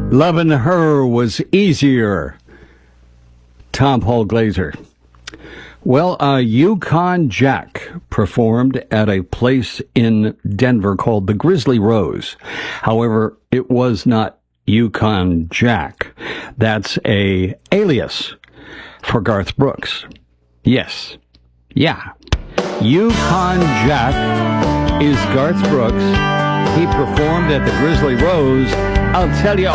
Loving Her Was Easier. Tom Paul Glaser. Well, Yukon Jack performed at a place in Denver called the Grizzly Rose. However, it was not Yukon Jack. That's a alias for Garth Brooks. Yes. Yeah. Yukon Jack is Garth Brooks. He performed at the Grizzly Rose. I'll tell you